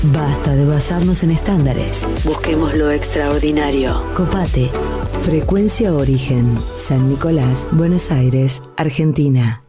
Basta de basarnos en estándares. Busquemos lo extraordinario. Copate. Frecuencia Origen. San Nicolás, Buenos Aires, Argentina.